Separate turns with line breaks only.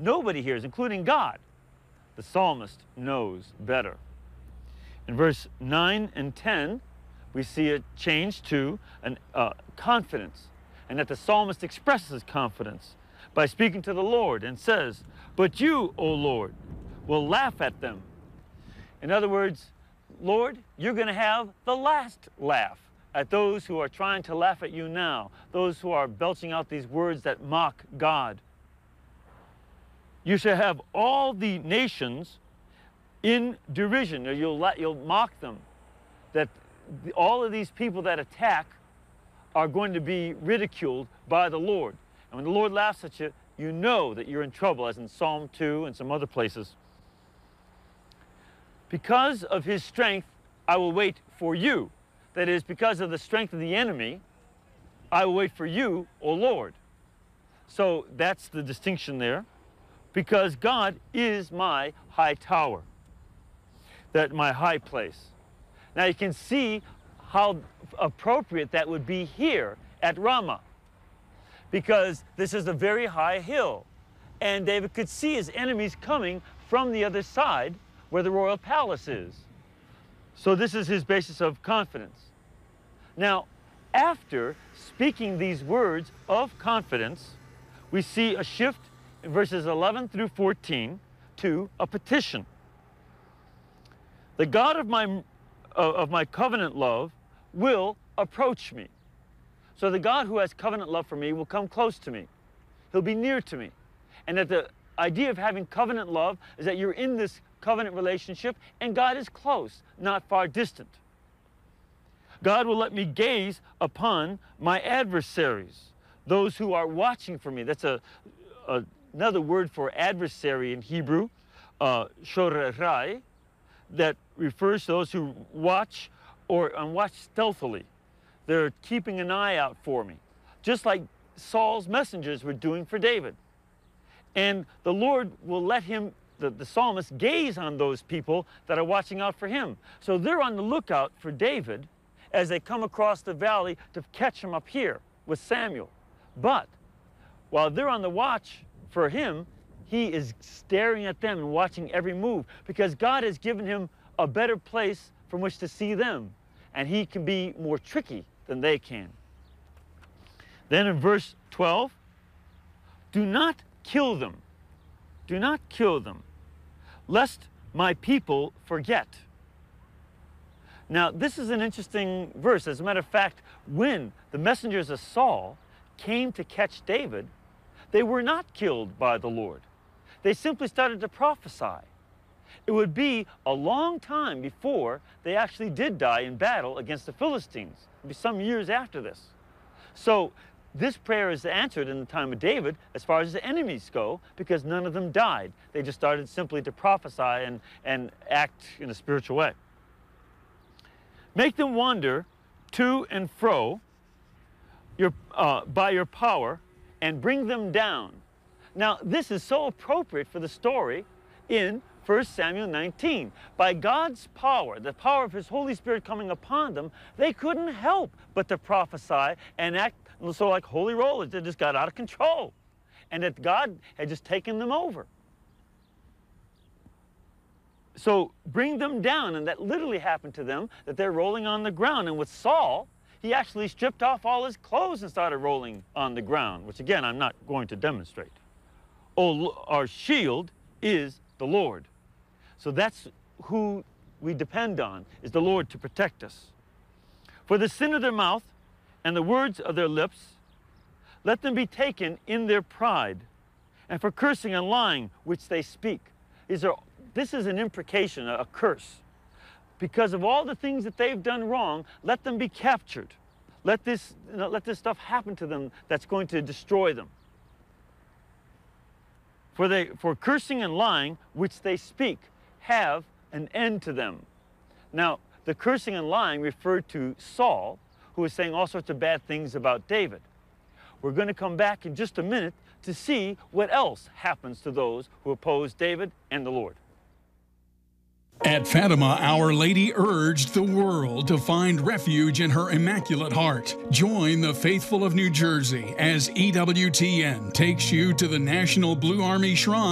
nobody hears, including God. The psalmist knows better. In verse 9 and 10, we see a change to confidence, and that the psalmist expresses confidence by speaking to the Lord and says, "But you, O Lord, will laugh at them." In other words, Lord, you're going to have the last laugh at those who are trying to laugh at you now, those who are belching out these words that mock God. You shall have all the nations in derision, or you'll mock them, that all of these people that attack are going to be ridiculed by the Lord. And when the Lord laughs at you, you know that you're in trouble, as in Psalm 2 and some other places. Because of his strength, I will wait for you. That is, because of the strength of the enemy, I will wait for you, O Lord. So that's the distinction there. Because God is my high tower, that my high place. Now you can see how appropriate that would be here at Ramah, because this is a very high hill, and David could see his enemies coming from the other side where the royal palace is. So this is his basis of confidence. Now, after speaking these words of confidence, we see a shift in verses 11 through 14 to a petition. The God of my covenant love will approach me. So the God who has covenant love for me will come close to me. He'll be near to me. And that the idea of having covenant love is that you're in this covenant relationship and God is close, not far distant. God will let me gaze upon my adversaries, those who are watching for me. That's another word for adversary in Hebrew, shorerai, that refers to those who watch or watch stealthily. They're keeping an eye out for me, just like Saul's messengers were doing for David. And the Lord will let him, the psalmist, gaze on those people that are watching out for him. So they're on the lookout for David as they come across the valley to catch him up here with Samuel. But while they're on the watch for him, he is staring at them and watching every move, because God has given him a better place from which to see them, and he can be more tricky than they can. Then in verse 12, do not kill them. Do not kill them, lest my people forget. Now, this is an interesting verse. As a matter of fact, when the messengers of Saul came to catch David, they were not killed by the Lord. They simply started to prophesy. It would be a long time before they actually did die in battle against the Philistines. It would be some years after this. So this prayer is answered in the time of David as far as the enemies go, because none of them died. They just started simply to prophesy and act in a spiritual way. Make them wander to and fro by your power, and bring them down. Now, this is so appropriate for the story in 1 Samuel 19. By God's power, the power of his Holy Spirit coming upon them, they couldn't help but to prophesy and act so like holy rollers. They just got out of control, and that God had just taken them over. So bring them down, and that literally happened to them, that they're rolling on the ground. And with Saul, he actually stripped off all his clothes and started rolling on the ground, which again, I'm not going to demonstrate. Oh, our shield is the Lord. So that's who we depend on, is the Lord to protect us. For the sin of their mouth and the words of their lips, let them be taken in their pride, and for cursing and lying which they speak. This is an imprecation, a curse. Because of all the things that they've done wrong, let them be captured. Let this stuff happen to them that's going to destroy them. For cursing and lying which they speak have an end to them. Now, the cursing and lying referred to Saul, who was saying all sorts of bad things about David. We're going to come back in just a minute to see what else happens to those who oppose David and the Lord.
At Fatima, Our Lady urged the world to find refuge in her Immaculate Heart. Join the faithful of New Jersey as EWTN takes you to the National Blue Army Shrine